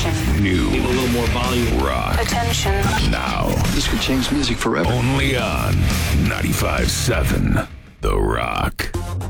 Attention. New. Give a little more volume. Rock. Attention. Now. This could change music forever. Only on 95.7 The Rock.